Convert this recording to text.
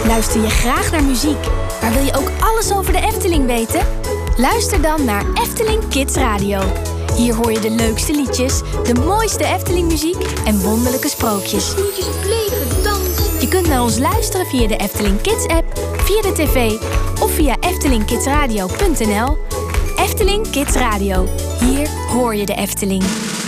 Luister je graag naar muziek, maar wil je ook alles over de Efteling weten? Luister dan naar Efteling Kids Radio. Hier hoor je de leukste liedjes, de mooiste Efteling-muziek en wonderlijke sprookjes. Snoetjes op leven, dansen. Je kunt naar ons luisteren via de Efteling Kids-app, via de tv of via eftelingkidsradio.nl. Efteling Kids Radio. Hier hoor je de Efteling.